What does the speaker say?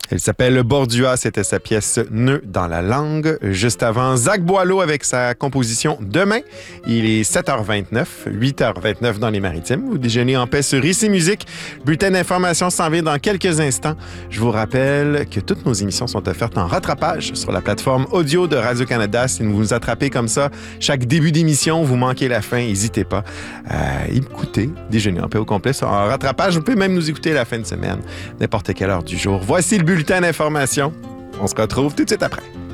Elle s'appelle Bordua, c'était sa pièce Nœud dans la langue. Juste avant, Zach Boileau avec sa composition Demain. Il est 7h29, 8h29 dans les Maritimes. Vous déjeunez en paix sur Ici Musique. Bulletin d'information s'en vient dans quelques instants. Je vous rappelle que toutes nos émissions sont offertes en rattrapage sur la plateforme audio de Radio-Canada. Si vous nous attrapez comme ça, chaque début d'émission, vous manquez la fin, n'hésitez pas à écouter Déjeuner en paix au complet en rattrapage. Vous pouvez même nous écouter la fin de semaine, n'importe quelle heure du jour. Voici le bulletin d'information. On se retrouve tout de suite après.